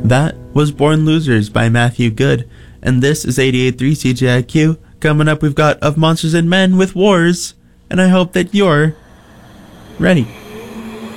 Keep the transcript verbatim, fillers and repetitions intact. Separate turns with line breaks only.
That was Born Losers by Matthew Good, and this is eighty-eight point three C J I Q. Coming up, we've got Of Monsters and Men with Wars, and I hope that you're ready.